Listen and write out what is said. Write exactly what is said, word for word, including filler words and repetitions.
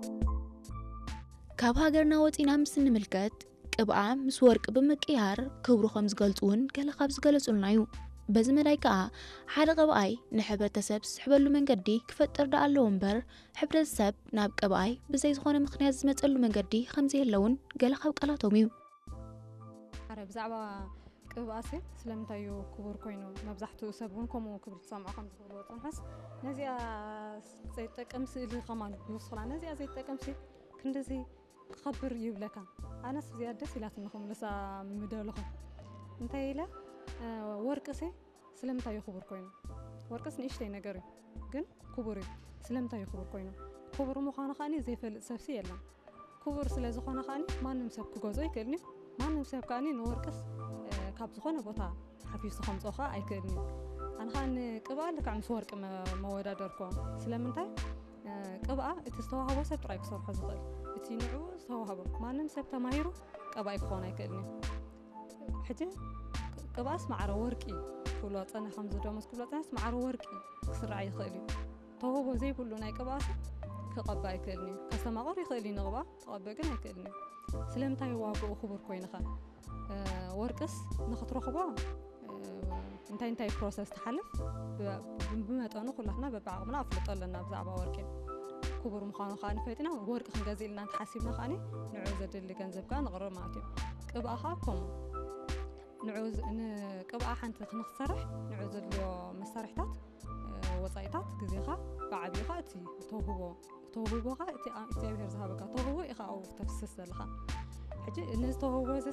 ካብ ሃገርና ወፂና ምስ ንምልከት ቅብኣ ምስ ወርቂ ብምቅያር ክብሩ ከም ዝገልጹን ገለ ካብ ዝገለጹልና እዩ በዚ መዳይ ከዓ ሓደ ቅብኣይ ንሕብረተሰብ ዝሕበሉ መንገዲ ክፈጥር ዳ ኣለዎ እምበር ሕብረተሰብ ናብ ቅብኣይ ብዘይ ዝኾነ ምክንያት ዝመፀሉ መንገዲ ከም ዘየለውን ገለ ካብ ቃላቶም እዩ ዓረብ ብዛዕባ ቅብኣሴ ስለምንታዩ ክቡር ኮይኑ መብዛሕትኡ ሰብ እውን ከምኡ ክብል ሰምዖ ከም ዝኽእልዎ ፅንሐስ ነዚኣ ዘይጠቀም ስእሊ ኸማሉ ይውስኽላ ነዚኣ ዘይጠቀም ስእሊ ክንደዚ ክኸብር ይብለካ ኣነስ እዚኣ ደስ ኢላትኒ ክምልሳ ምደለኹ እንታይ ኢለ ወርቅሴ ስለምንታዩ ክቡር ኮይኑ ወርቅስ ንእሽተይ ነገር እዩ ግን ክቡር እዩ ስለምንታዩ ክቡር ኮይኑ ክቡር ምዃኑ ኸኣኒ ዘይፈልጥ ሰብሲ የለን ክቡር ስለ ዝኾነ ኸኣኒ ማንም ሰብ ክገዝኦ ይክእልኒ ማንም ሰብ ከኣኒ ንወርቅስ ካብ ዝኾነ ቦታ ሓፊሱ ከምፅኦ ኸ ኣይክእልኒ ኣነ ኸኣ ንቅብኣ ልክዕ ምስ ወርቂ መወዳደርኮ ስለምንታይ ቅብኣ እቲ ዝተዋህቦ ሰብ ጥራይ ክሰርሖ ዝኽእል እቲ ንዕኡ ዝተዋህቦ ማንም ሰብ ተማሂሩ ቅብኣይ ክኾን ኣይክእልኒ ሕጂ ቅብኣስ ማዕረ ወርቂ ክብሎ ፀንሐ ከም ዝደመስ ክብሎ ፀንሐስ ማዕረ ወርቂ ክስራዕ ይኽእል እዩ ተውህቦ ዘይብሉ ናይ ቅብኣ ሰብ ክቐብእ ኣይክእልኒ ከስተማቕር ይኽእል እዩ ንቅብኣ ተቐብእ ግን ኣይክእልኒ ስለምንታይ ዋግኡ ክቡር ኮይኑ ኸ ወርቅስ ንኽትረኽቦ እንታይ እንታይ ፕሮሰስ ተሓልፍ ብመጠኑ ኩላትና በብዓቕምና ኣፍልጦ ኣለና ብዛዕባ ወርቂ ክቡር ምዃኑ ኸኣ ንፈጢና ወርቂ ክንገዝእ ኢልና እንተሓሲብና ኸኣኒ ንዕኡ ዘድሊ ገንዘብ ከዓ ንቕርብ ማለት እዩ ቅብኣ ኸኣ ከምኡ ንዕኡ ንቅብኣ ሓንቲ ክንኽሰርሕ ንዕኡ ዘድልዮ መሳርሕታት ወፃኢታት ግዜኻ ብዓብይኻ እቲ ተውህቦ ተውህቦኻ እቲ እግዚኣብሔር ዝሃበካ ተውህቦ ኢኻ ኣብኡ ተፍስስ ዘለኻ ሕጂ ነዚ ተውህቦ